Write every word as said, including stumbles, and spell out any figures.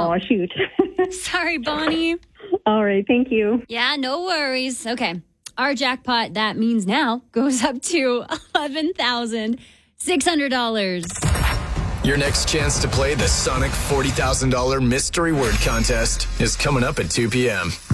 Oh, shoot. Sorry, Bonnie. All right. Thank you. Yeah, no worries. Okay. Our jackpot, that means now, goes up to eleven thousand six hundred dollars. Your next chance to play the Sonic forty thousand dollars Mystery Word Contest is coming up at two p.m.